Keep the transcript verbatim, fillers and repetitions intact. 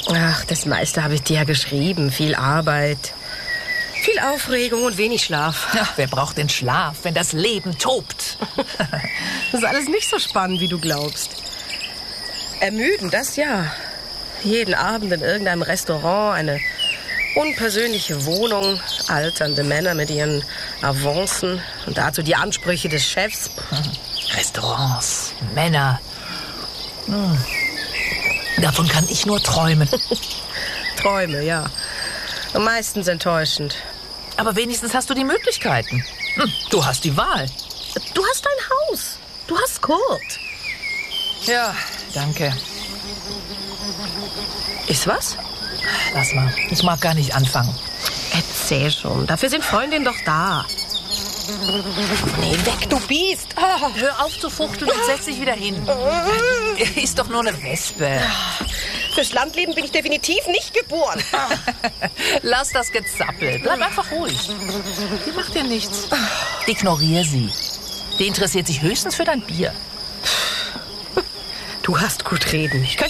Ach, das meiste habe ich dir ja geschrieben. Viel Arbeit, viel Aufregung und wenig Schlaf. Ach, wer braucht den Schlaf, wenn das Leben tobt? Das ist alles nicht so spannend, wie du glaubst. Ermüdend, das ja. Jeden Abend in irgendeinem Restaurant, eine unpersönliche Wohnung, alternde Männer mit ihren Avancen und dazu die Ansprüche des Chefs. Restaurants, Männer. Hm. Davon kann ich nur träumen. Träume, ja. Und meistens enttäuschend. Aber wenigstens hast du die Möglichkeiten. Hm, du hast die Wahl. Du hast dein Haus. Du hast Kurt. Ja, danke. Ist was? Lass mal, ich mag gar nicht anfangen. Erzähl schon. Dafür sind Freundinnen doch da. Nee, weg, du Biest. Oh. Hör auf zu fuchteln und setz dich wieder hin. Ist doch nur eine Wespe. Fürs Landleben bin ich definitiv nicht geboren. Lass das Gezappel. Bleib einfach ruhig. Die macht dir nichts. Ignoriere sie. Die interessiert sich höchstens für dein Bier. Du hast gut reden. Ich könnte